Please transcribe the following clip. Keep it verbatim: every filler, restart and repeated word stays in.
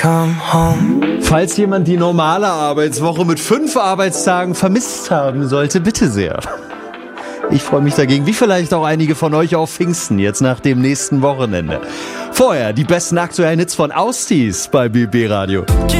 Come home. Falls jemand die normale Arbeitswoche mit fünf Arbeitstagen vermisst haben sollte, bitte sehr. Ich freue mich dagegen, wie vielleicht auch einige von euch auf Pfingsten, jetzt nach dem nächsten Wochenende. Vorher die besten aktuellen Hits von Austis bei B B Radio.